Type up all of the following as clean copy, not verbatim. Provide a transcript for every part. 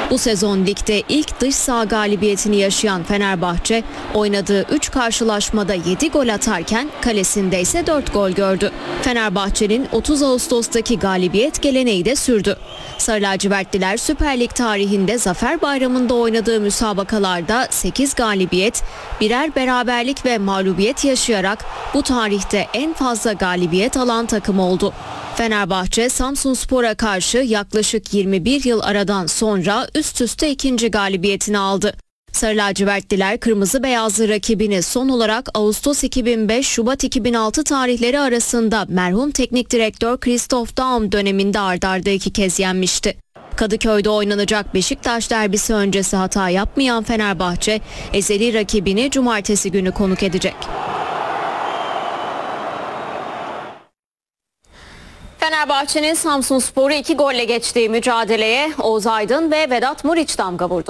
Bu sezon ligde ilk dış saha galibiyetini yaşayan Fenerbahçe oynadığı 3 karşılaşmada 7 gol atarken kalesinde ise 4 gol gördü. Fenerbahçe'nin 30 Ağustos'taki galibiyet geleneği de sürdü. Sarı lacivertliler Süper Lig tarihinde Zafer Bayramı'nda oynadığı müsabakalarda 8 galibiyet, birer beraberlik ve mağlubiyet yaşayarak bu tarihte en fazla galibiyet alan takım oldu. Fenerbahçe Samsunspor'a karşı yaklaşık 21 yıl aradan sonra üst üste ikinci galibiyetini aldı. Sarı lacivertliler kırmızı beyazlı rakibini son olarak Ağustos 2005 Şubat 2006 tarihleri arasında merhum teknik direktör Christoph Daum döneminde art arda 2 kez yenmişti. Kadıköy'de oynanacak Beşiktaş derbisi öncesi hata yapmayan Fenerbahçe ezeli rakibini cumartesi günü konuk edecek. Fenerbahçe'nin Samsunspor'u 2 golle geçtiği mücadeleye Oğuz Aydın ve Vedat Muriç damga vurdu.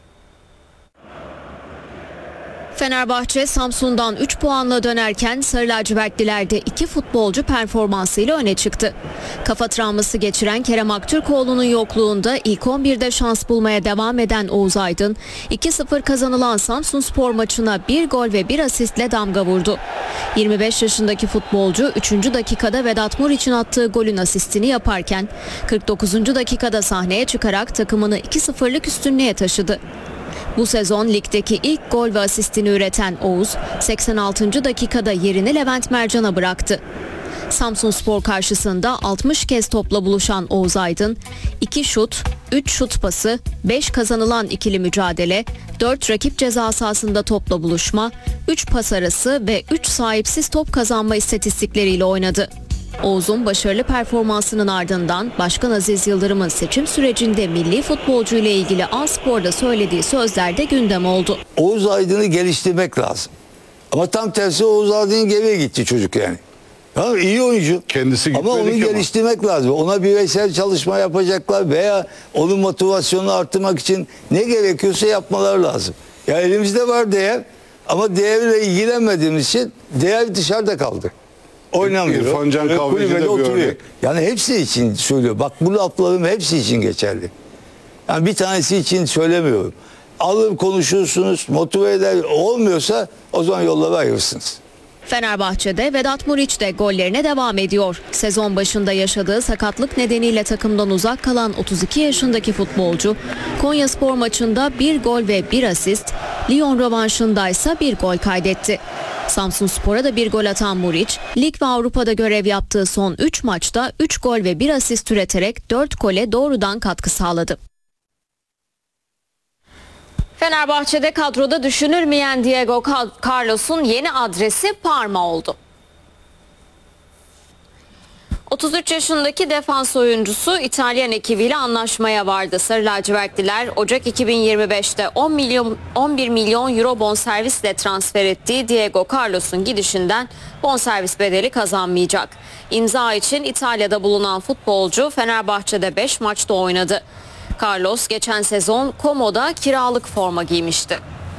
Fenerbahçe Samsun'dan 3 puanla dönerken Sarı lacivertlilerde 2 futbolcu performansıyla öne çıktı. Kafa travması geçiren Kerem Aktürkoğlu'nun yokluğunda ilk 11'de şans bulmaya devam eden Oğuz Aydın, 2-0 kazanılan Samsunspor maçına 1 gol ve 1 asistle damga vurdu. 25 yaşındaki futbolcu 3. dakikada Vedat Muriç'in attığı golün asistini yaparken 49. dakikada sahneye çıkarak takımını 2-0'lık üstünlüğe taşıdı. Bu sezon ligdeki ilk gol ve asistini üreten Oğuz, 86. dakikada yerini Levent Mercan'a bıraktı. Samsunspor karşısında 60 kez topla buluşan Oğuz Aydın, 2 şut, 3 şut pası, 5 kazanılan ikili mücadele, 4 rakip ceza sahasında topla buluşma, 3 pas arası ve 3 sahipsiz top kazanma istatistikleriyle oynadı. Oğuz'un başarılı performansının ardından Başkan Aziz Yıldırım'ın seçim sürecinde milli futbolcu ile ilgili A-Spor'da söylediği sözler de gündem oldu. Oğuz Aydın'ı geliştirmek lazım. Ama tam tersi Oğuz Aydın geriye gitti çocuk yani. Tamam, iyi oyuncu. Kendisi ama onu geliştirmek lazım. Ona bireysel çalışma yapacaklar veya onun motivasyonunu arttırmak için ne gerekiyorsa yapmaları lazım. Ya elimizde var değer ama değerle ilgilenmediğimiz için değer dışarıda kaldı. Oynamıyor. İrfan Can Kahveci de bir örnek. Yani hepsi için söylüyor. Bak bu laflarım hepsi için geçerli. Yani bir tanesi için söylemiyorum. Alır konuşursunuz, motive eder, olmuyorsa o zaman yolları ayırırsınız. Fenerbahçe'de Vedat Muriç de gollerine devam ediyor. Sezon başında yaşadığı sakatlık nedeniyle takımdan uzak kalan 32 yaşındaki futbolcu, Konyaspor maçında 1 gol ve 1 asist, Lyon rövanşında ise 1 gol kaydetti. Samsunspor'a da 1 gol atan Muriç, lig ve Avrupa'da görev yaptığı son 3 maçta 3 gol ve 1 asist üreterek 4 gole doğrudan katkı sağladı. Fenerbahçe'de kadroda düşünülmeyen Diego Carlos'un yeni adresi Parma oldu. 33 yaşındaki defans oyuncusu İtalyan ekibiyle anlaşmaya vardı. Sarı lacivertliler Ocak 2025'te 11 milyon euro bonservisle transfer ettiği Diego Carlos'un gidişinden bonservis bedeli kazanmayacak. İmza için İtalya'da bulunan futbolcu Fenerbahçe'de 5 maçta oynadı. Carlos geçen sezon Como'da kiralık forma giymişti.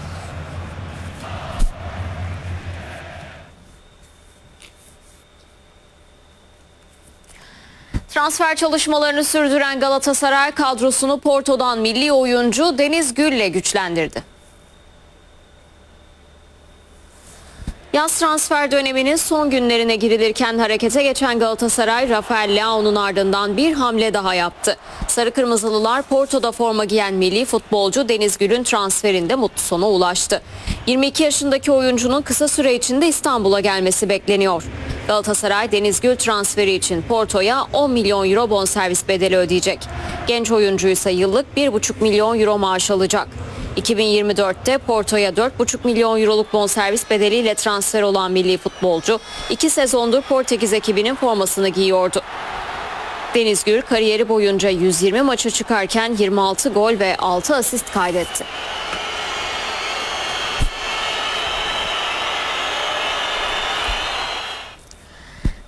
Transfer çalışmalarını sürdüren Galatasaray kadrosunu Porto'dan milli oyuncu Deniz Gül'le güçlendirdi. Yaz transfer döneminin son günlerine girilirken harekete geçen Galatasaray, Rafael Leao'nun ardından bir hamle daha yaptı. Sarı Kırmızılılar Porto'da forma giyen milli futbolcu Deniz Gül'ün transferinde mutlu sona ulaştı. 22 yaşındaki oyuncunun kısa süre içinde İstanbul'a gelmesi bekleniyor. Galatasaray Deniz Gül transferi için Porto'ya 10 milyon euro bonservis bedeli ödeyecek. Genç oyuncu ise yıllık 1,5 milyon euro maaş alacak. 2024'te Porto'ya 4,5 milyon euroluk bonservis bedeliyle transfer olan milli futbolcu 2 sezondur Portekiz ekibinin formasını giyiyordu. Deniz Gül kariyeri boyunca 120 maça çıkarken 26 gol ve 6 asist kaydetti.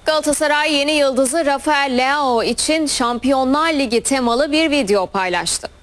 Galatasaray yeni yıldızı Rafael Leao için Şampiyonlar Ligi temalı bir video paylaştı.